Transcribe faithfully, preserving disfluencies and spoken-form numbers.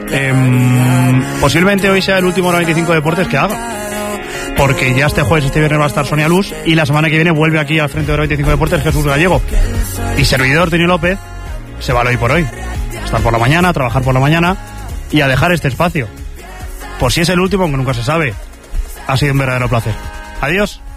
Eh, posiblemente hoy sea el último noventa y cinco Deportes que haga, porque ya este jueves, este viernes va a estar Sonia Luz y la semana que viene vuelve aquí al frente de noventa y cinco Deportes Jesús Gallego. Y servidor Tony López se va hoy por hoy. A estar por la mañana, a trabajar por la mañana y a dejar este espacio. Por si es el último, aunque nunca se sabe. Ha sido un verdadero placer. Adiós.